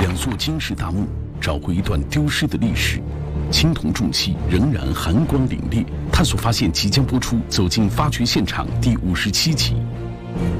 两座金氏大墓，找回一段丢失的历史。青铜重器仍然寒光凛冽。探索发现即将播出《走进发掘现场》第57集。